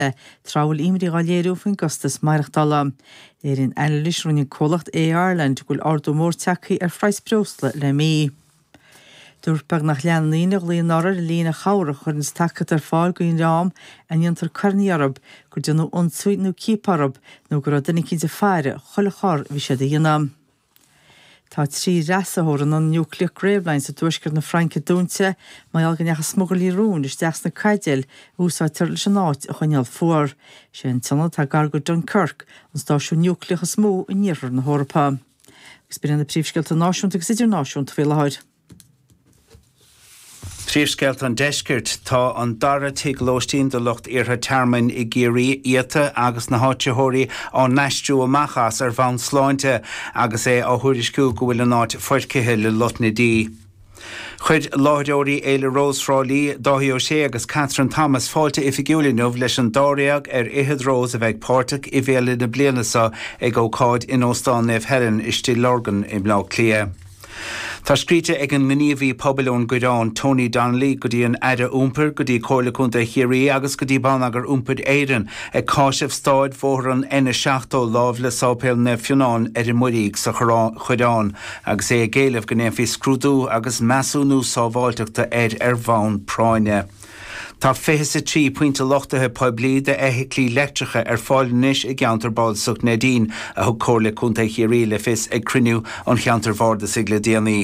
Tráil imrí gáléirú fin gustas mairechtala. Éirin eilish runnin colacht Ireland gúil ardú mór techaí Frais Breosla le mí. Dúrpag nach leanlíine líon orar lína chawra chun tacat fáil goin rám a níontar carní arab gur denú onsúid nó cíp arab nó gur dynnig cíd a feire chola chár bhí sé dhéanam. Tá trí reasahóran an nuclear gravelein sa dúisgur na Franca dúnte mai algan necha smugalí rún is deas na caideal úsáid leis an áit a chuineal fuair. Sé an tanna tá gargur Dunkirk an stáisiú nucleacha smó in níorar na Hórapá. Gus bíonn na príomhsceilte náisiúnta agus idirnáisiúnta féileáid. Príomhsceilt an deiscirt tá an dara tiglóistín do lucht irtha termine I géirí iata agus na háititheoirí an neistú amachas bhain sláinte agus é á thuirisciú go bhfuil an áit foiircithe le lotna dí. Chuid láideoirí Éile Rose-Fráilí Dáthío sé agus Catherine Thomas fáilte ifigiúlinmh leis an dáireach Ihead Rose a bheith páirteach I bhéile na blianasa ag ócáid in Óstán Neve Helen istí Lorgan I Blá Clia. Tá scríte ag an ngníomhí pobalún goidán Tony Donnelly go dtí an Ada Úmper go dtí Comhlachuanta Chiarí agus go dtí Bánagar Úmpad Éireann ag cáisibh stáid mhór an ina seachtó lámh le sápéil na Fionnán I muíg sa chuidán agus é géalamh go néamhí scrúdú agus measúnú sábháilteachta bhain práine. Tá 23 pointe lochtathe poiblí de éithiclí leictreacha fáil níos I gceantar báilsach Nadine a thug Comhlachuanta Chiarí le fios ag cruinniú an cheantar bharda sigla déanaí.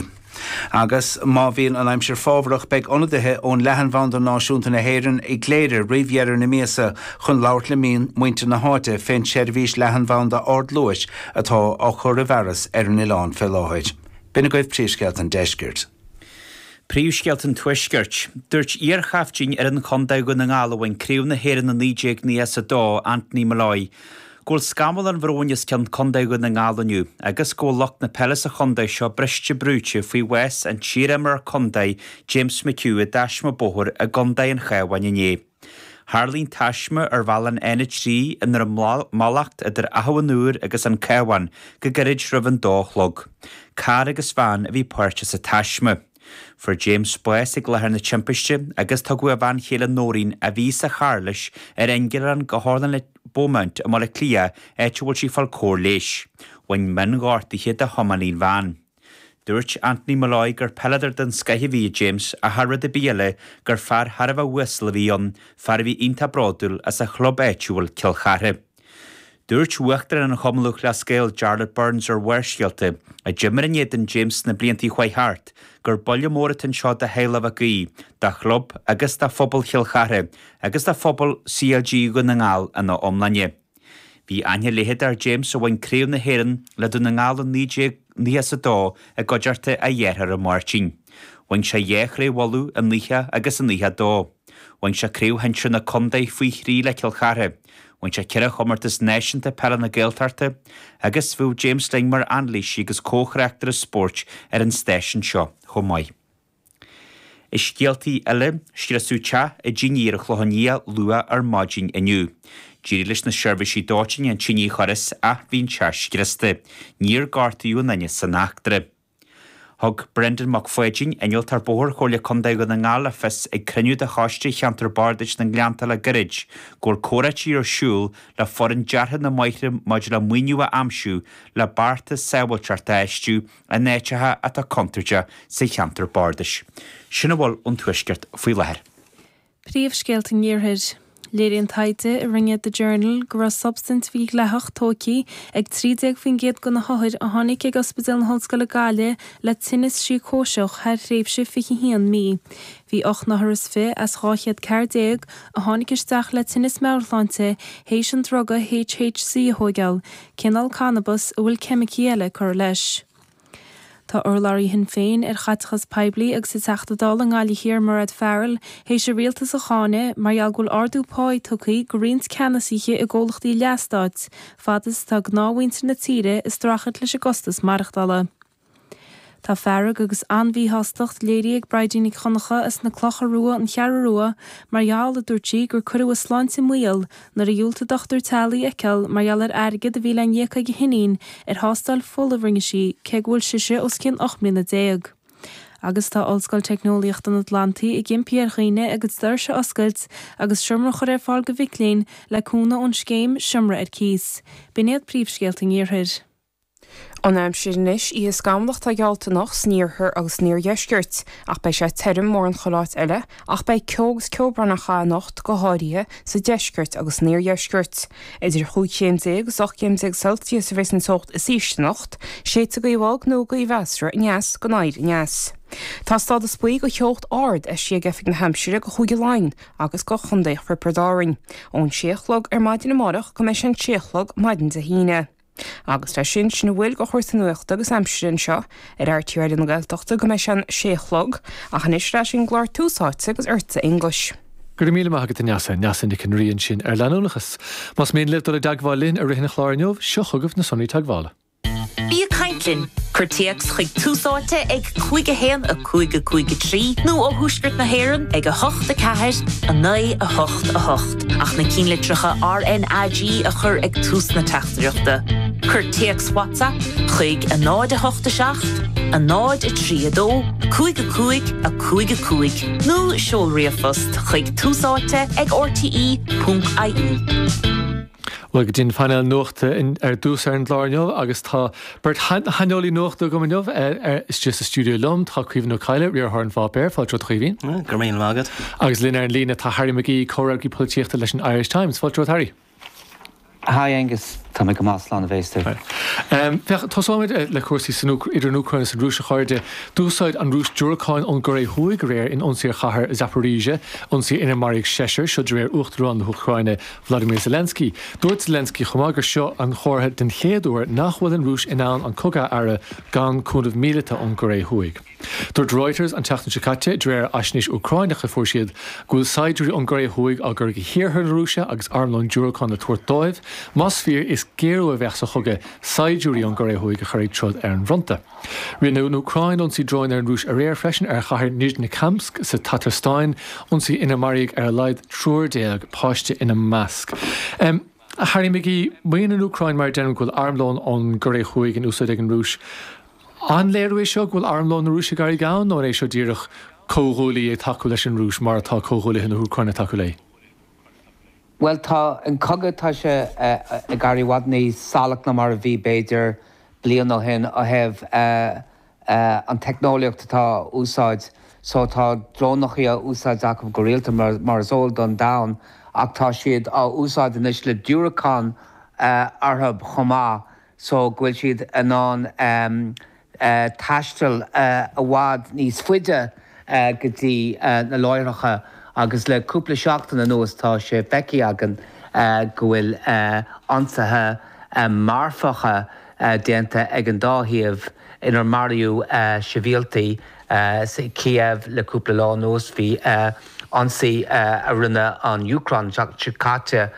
Agus má bhíonn an aimsir fábharach beag ionadaithe ón leathanbhanda náisiúnta na hÉireann ag léidir riomhhearar na míosa chun labhart le mín muinte na háite féin seirbhís leathanbhanda ardlúis atá á chur a bheras an Oileán fé láthid. Bina goibh príomhsceilt an deiscirt. Príomhsceilt an tuiscirt. Dúirt íorchaftín an condaigh na ngálahain críomh na hÉireann na nídéag níos a dó Anthony Malloy. Gúil scamal an bhróineas ceann condaigh na ngálainniu, agus gúil locht na pelas a condaigh seo briste brúte faoi Wes an tíramar condaigh James McHugh a daisma bóthir a gondaigh an chaabhain inné. Harlín taisme bhalan N3 in ar málacht idir ahawanúr agus an chaabhain go gairid roimhan dólog. Car agus bhain a bhí páirte sa taisme. For James Boyce ag lethar na timpiste agus tá go a bhain chéile nóirín a bhí sa charlais engil an go hádan le bómant a mala clia bhfuil sí fáil cór leis, wain min gáirtaithe de thomanín bhain. Dúirt Anthony Malloy gur peladar den scaithe bhí James a harrad a bíale gur fear harabh a whistle a bhí an fear bhí ionta bradúil as a chlub éitiúil cilcharre. Dúirt uachtar an chomlúch le scéil Charlotte Burns ar bhuairsceilte a Jimmer an éan James na bliantí chuai hart gur bolle móratan seo de héilemh a gaí da chlub agus da phobal cilcharre agus da phobal CLG go na ngáil anna omlanne. Bhí aine léhead ar James a bhain críomh na hÉireann le dú na ngáil an níos a dó a godearta a dhéarthar a mártin. Bhain sé dhéchré walú an níthe agus an níthe dó. Bhain sé críomh hensin na condaigh faoi chrí le cilcharre. Bhain sé ceire chomartas náisiúnta peile na Gaeltachta agus bhú James Lingmar anlís agus cóchreachtar a sport ar an stéisisin seo chomáid. Is scialtaí eile strasú te a ddíníar chlohanníal lua ar máidín inniu. Díri leis na seirbhísí dáitin an tíní choras a bhín teas strasta, níor gáirtaíú nanne san achtere. Thug Brendan McFadden enil tar bóthir chola condaigh na ngála fis ag cruniú de cháiste cheantar bardais na gleanta le garid, gur córatí ar siúil le foran deartha na maithre maid le muinniú a amsú le barta sábhailtearta éistú a néitethe a tá contarte sa cheantar bardais. Sinna bhfuil an tuisceart faoi lethir. Príomhsceilt an níorthaid. Léiríonn taite a rinne the Journal gur substant bhí leithach tócaí ag 30 faoin géad go na háthir a tháinig ag ospidéal na hallscoile Gaile le tinnis sí cóiseach thar réimse fichiíon mí. Bhí 8 na thuras fi as cháichead cardéag a tháinig isteach le tinnis mearláinte hééis an droga HHC a thógeal, cinál cannabis a bhfuil cemicí eile chur leis. Tá urlairí hin féin chatchas peblií agus sa teachtadáil an gáilí hir Murad Farrell hééis sé rialtas a cháine mar gúil ardú páid tucaí go riont ceanasíe i ggólachtaí leastáid, fadas tá gnáhainte na tíre is drachad leis a gostas marachdala. Tá Farrell agus anmhí hastacht léirí ag braidínig chonacha is na clocha rua an cheara rua marall a dúirtí gur curú a sláinte muil nar a dúlta dochtar talaí eceil marall ar airgid a bhí le nnécha go hinín ar hástal full a rinne sí ce bhfuil siise os cin 8 mlína déag. agus tá Ollscoil Technoliacht an Atlantaí I gcin Pierchaoine agus d'ir se oscailt agus siomra chu raibh fáil go bhicléin le cúna ón scéim siomra ar cís. B'inéad príomhscéalta níorthaid. An aimsirnis í is gamlacht a gealta nach sníorthir agus níor dheisgirt, ach bei sé teirm mór an choláit eile, ach bei ceogus ceobrannacha nocht go háirithe sa deisgirt agus níor dheisgirt. Idir chuúchéimdé agus 8 Celsius a bheits an socht is íiste nocht, séte go bhág nó go bhheasra ineas go naid ineas. Tá stád a spuí go cheocht ard is sé gefik na Hampshire go chuige lein agus go chundaich for predáring. Ón séchlog maidin na marach go meis an séchlog maidin a híine. Agus tá sin bhfuil go chuirta nuachta agus Hampshire seo ar tíir na gailteachta go meis an séchlog a chanis ra sin glár túsáite agus urta English. Gur míle maigad neasan nicin rion sin ar leanúnachas. Mas mén le a dagháilinn a rihinna chláirneomh seo chugah na sonnaí taghála. Bí a caintlinn, chuirtíocht chuig túsáte ag 5 héan a 5 3, nó ó thuisgurt na héireann ag a 8 4, a 9 a 8 a 8. Ach na cínlitricha RNAG a chur ag tús na teachtareachta. Chuirtíocht WhatsApp chuig a 9 a 8 7, a 9 a 3 2, a 5 a 5. Nó seolriafust chuig túsáte ag rte.ie. Well go dtín fanil nuachta ar dús ar an láirneomh agus tá bert haneolaí nuachta go maineomh is just a stúdio lom tá cuimhnú caiile riar thar an fábéir fáiltro chuimhín. Gur míon mágad. Agus lína ar an lína tá Harry McGee córaí políochta leis an Irish Times fáiltro Harry. Hi Angus, tá go Maslan a bhéiste. Tásáid le cuasaí idir Ucraine san Rúis a chuirde dúsáid an Rúis Dúracáin ón gur é thuig réir in ionsaí chathair Zaporíse, ionsaí ina Marek Shesher, seo réir Uachtarán na Ucraine Vladimir Zelensky. Dúirt Zelensky chumágur seo an chóirthe den chéadúir nachhfuil an Rúis inán an coga ara gan cúnamh míleta ón gur é thuig. Dúirt Reuters an teachtain sicate réir aisníos Ucrainacha fuair siad gúil saidirí an gur é thuig a gur go hiorthar na Rúise agus armlón Dúracáin na tuairt dóibh, más fíor is géirú a bheith sa chuge saidiúí an gur é thuig a chuir trod ar an bhronta. Rinú an Ucrain ionsaí droin ar an Rúis a réir freisin ar chathair Nizhnekamsk sa Tatarstain ionsaí ina Mariag ar leid trúrdéag páiste ina Mask. Harry McGee, muon an Ucrain mar denm gúil armlón an gur é thuig in úsáid ag an Rúis. An léirú é seo gúil armlón na Rúise gar gán nó é seo díreach cógholaí é taú leis an Rúis mar tá cógholaí na Ucraine taú lei? Well, tá an cogad tá se a garí wadnaí salach na mar a bhí beidir blian ó hin a hebh an technoliacht tá úsáid, so tá drónach í a úsáid ach go réalta mar zól don down, ach tá siad á úsáid inis le Dúracán arthab chomá, so gfuil siad an taistil a bhád níos fuide go dtí na láithreacha agus le cúpla seachtain an nuas tá sé beici agan go bhfuil ansathe marfacha déanta ag an dáthaíomh inar mariú sibhialtaí sa Kiev le cúpla lá nuas bhí ansaí a rinne an Ucrain Chicate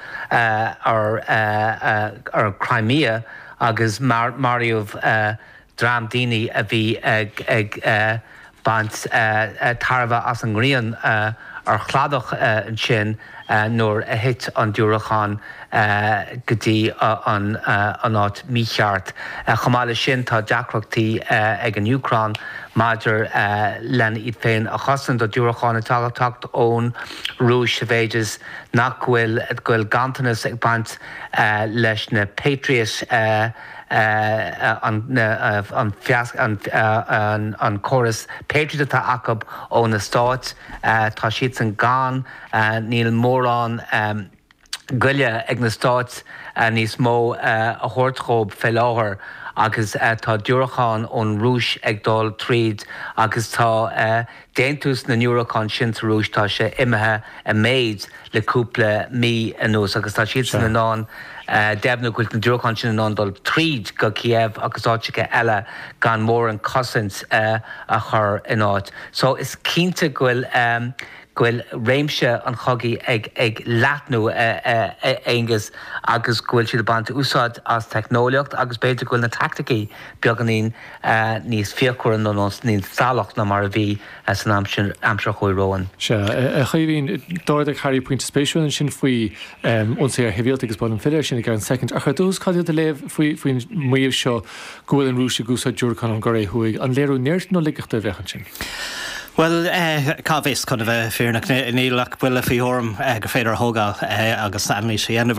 ar Crimea agus mariúh dramdaoine a bhí ag bant tarbha as an ngrian ar chladach an sin nóair a hit an Dúracán go dtí an áit mícheart. Chamála sin tá deacrachtaí ag an Ucrain maidir len iad féin a chasan do Dúracán a talachtacht ón Rúis bhéidir nach bhfuil gantanas ag bant leis na Patriots an choras Patriot atá acab ó na Stáit, tá siad san gán níl mórrán goile ag na Stáit níos mó a thuirtchóib fé láthair agus tá Dúracán ón Rúis ag dul tríd agus tá déantús na Dúracán sin sa Rúis tá sé imethe a méid le cúpla mí anuas agus tá siad san an debnú gúil na Dúracán sin an dul tríd go Kiev agus áitice eile gan mór an cosint a chur in áit. So is cínta gúil Gwyl réimse an chogi ag latnú agus gwyl si bant úsad as technoliacht agus beidir gwyl na tactici beganín níos fiacúran nó níos salach na mar a bhí san amsre chuí roin. Se chuhín dáir Harry Point Spatial an sin faoi sé hevíalt agus bod an fiidir sin gar an second. A chu dús cadú de léh faoin muomh seo gohfuil an rúise gúsá dúrchan an goré thuig an léirú neir nó ligachta bhechan sin. Well, cá bhés chun bheith fearnach nílach bhuiile fí orm go féidir thógáil agus anlí sé